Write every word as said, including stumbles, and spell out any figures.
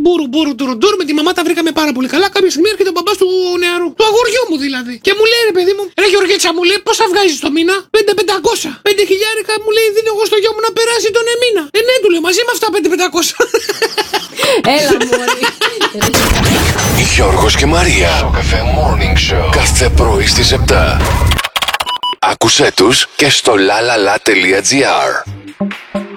μπούρου μπούρου τουρουντούρ, με τη μαμά τα βρήκαμε πάρα πολύ καλά. Κάποια στιγμή έρχεται ο μπαμπάς του νεαρού, του αγοριού μου δηλαδή. Και μου λέει, ρε παιδί μου, ρε Γεωργέτσα, μου λέει, πόσα βγάζεις το μήνα? πέντε πεντακόσια. πέντε χιλιάρικα μου λέει, δίνω εγώ στο γιο μου να περάσει τον εμήνα. Ε, ναι, του λέω, μαζί με αυτά πέντε πεντακόσια. Έλα, μωρή. Γιώργος και Μαρία. Στο Cafe Morning Show. Κάθε πρωί στις επτά. Άκουσέ τους και στο lalala.gr.